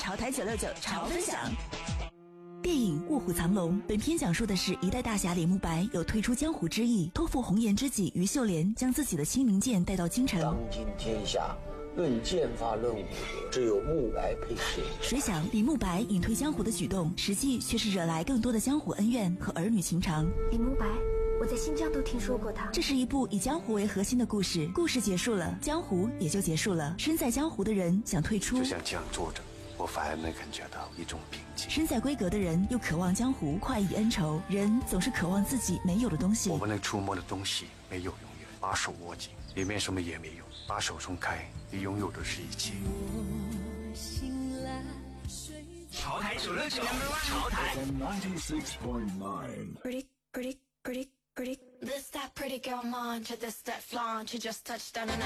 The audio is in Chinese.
潮台969潮分享。电影《卧虎藏龙》本片讲述的是一代大侠李慕白有退出江湖之意，托付红颜知己于秀莲，将自己的清明剑带到京城。 当今天下，论剑法论武的，只有慕白配剑。 谁想李慕白隐退江湖的举动，实际却是惹来更多的江湖恩怨和儿女情长。 李慕白，我在新疆都听说过他。 这是一部以江湖为核心的故事，故事结束了，江湖也就结束了。身在江湖的人想退出， 就像这样坐着，我反而能感觉到一种平静。 身在闺阁的人又渴望江湖快意恩仇，人总是渴望自己没有的东西。 我们能触摸的东西没有永远，把手握紧，里面什么也没有；把手松开，你拥有的是一切。 潮台969，潮台 96.9。 Pretty. This that pretty girl Moncha, this that flaunt, she just touched down and